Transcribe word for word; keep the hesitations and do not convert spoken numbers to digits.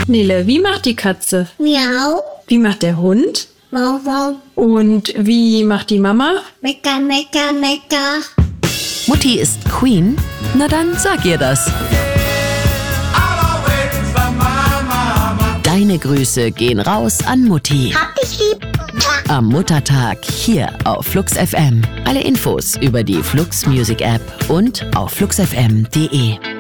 Nele, wie macht die Katze? Miau. Wie macht der Hund? Wow, wow. Und wie macht die Mama? Mecker, mecker, mecker. Mutti ist Queen? Na dann sag ihr das. Deine Grüße gehen raus an Mutti. Hab dich lieb. Am Muttertag hier auf Flux F M. Alle Infos über die Flux Music App und auf flux f m punkt d e.